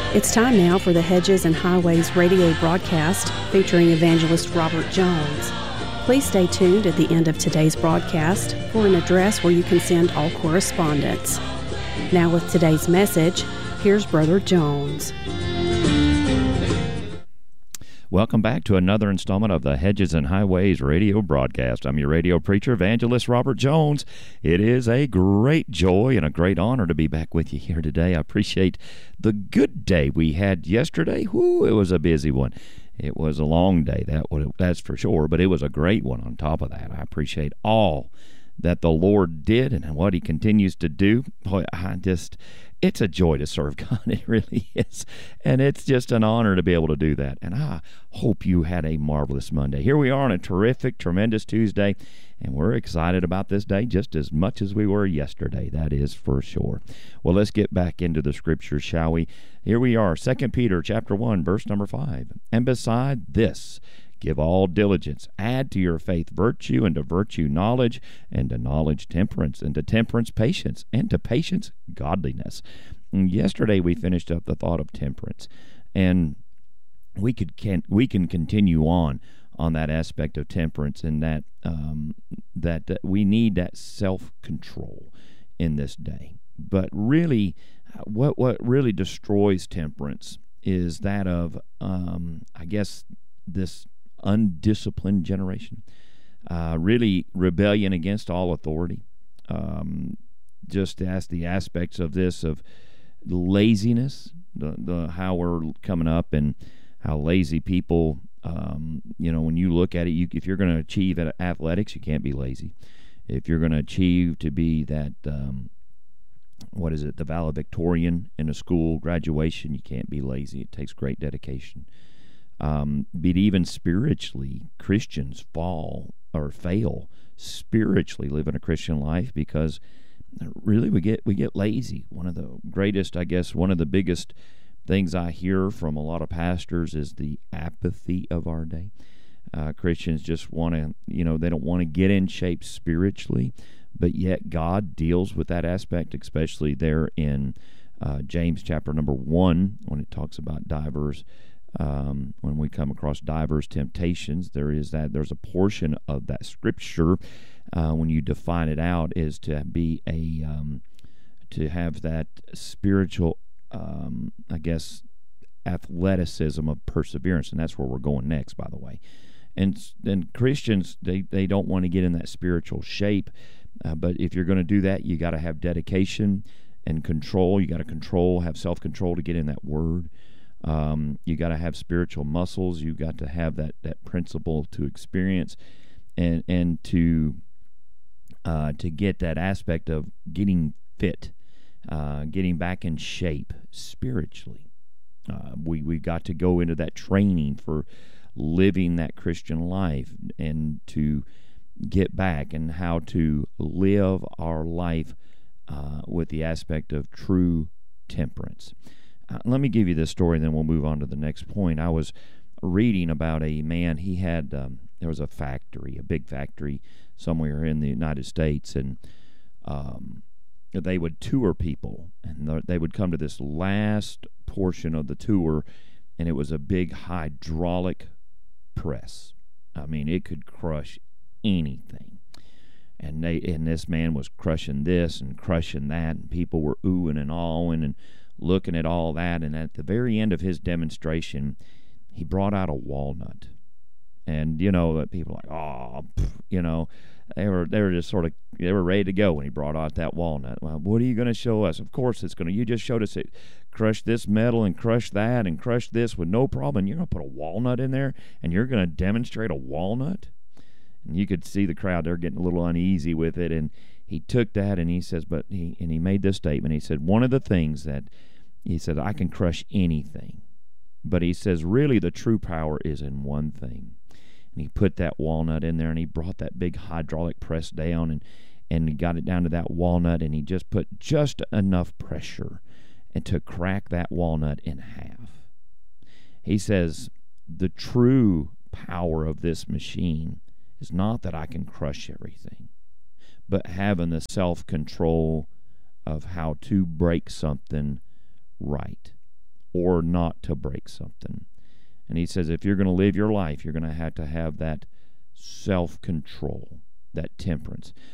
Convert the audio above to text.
It's time now for the Hedges and Highways radio broadcast featuring evangelist Robert Jones. Please stay tuned at the end of today's broadcast for an address where you can send all correspondence. Now with today's message, here's Brother Jones. Welcome back to another installment of the Hedges and Highways radio broadcast. I'm your radio preacher, evangelist Robert Jones. It is a great joy and a great honor to be back with you here today. I appreciate the good day we had yesterday. Whoo, it was a busy one. It was a long day, that's for sure, but it was a great one on top of that. I appreciate all that the Lord did and what He continues to do. Boy, it's a joy to serve God. It really is. And it's just an honor to be able to do that. And I hope you had a marvelous Monday. Here we are on a terrific, tremendous Tuesday, and we're excited about this day just as much as we were yesterday. That is for sure. Well, let's get back into the scriptures, shall we? Here we are, 2 Peter chapter 1, verse number 5. And beside this, give all diligence. Add to your faith virtue, and to virtue knowledge, and to knowledge temperance, and to temperance patience, and to patience godliness. And yesterday we finished up the thought of temperance, and we can continue on that aspect of temperance, and that we need that self-control in this day. But really, what really destroys temperance is that of this undisciplined generation, really rebellion against all authority. Just as the aspects of this of laziness, the how we're coming up and how lazy people, when you look at it, if you're going to achieve at athletics, you can't be lazy. If you're going to achieve to be that, the valedictorian in a school graduation, you can't be lazy. It takes great dedication. But even spiritually, Christians fall or fail spiritually living a Christian life because really we get lazy. One of the biggest things I hear from a lot of pastors is the apathy of our day. Christians just want to, they don't want to get in shape spiritually, but yet God deals with that aspect, especially there in James chapter number 1 when it talks about divers. When we come across diverse temptations, there's a portion of that scripture when you define it out is to be to have that spiritual athleticism of perseverance, and that's where we're going next, by the way. And then Christians, they don't want to get in that spiritual shape, but if you're going to do that, you got to have dedication and control. You got to have self-control to get in that word. You got to have spiritual muscles. You got to have that principle to experience, and to get that aspect of getting fit, getting back in shape spiritually. We got to go into that training for living that Christian life and to get back and how to live our life with the aspect of true temperance. Let me give you this story, and then we'll move on to the next point. I was reading about a man. He had there was a big factory somewhere in the United States, and they would tour people, and they would come to this last portion of the tour, and it was a big hydraulic press. I mean, it could crush anything. And this man was crushing this and crushing that, and people were oohing and awing and looking at all that. And at the very end of his demonstration, he brought out a walnut. And people were like, they were just they were ready to go when he brought out that walnut. Well, what are you going to show us? Of course you just showed us it. Crush this metal and crush that and crush this with no problem. You're going to put a walnut in there and you're going to demonstrate a walnut? And you could see the crowd there getting a little uneasy with it. And he took that and he says, he made this statement. He said, one of the things that he said, I can crush anything. But he says, really the true power is in one thing. And he put that walnut in there, and he brought that big hydraulic press down, and he got it down to that walnut, and he just put just enough pressure and to crack that walnut in half. He says, the true power of this machine is not that I can crush everything, but having the self-control of how to break something right, or not to break something. And he says if you're going to live your life, you're going to have that self-control, that temperance.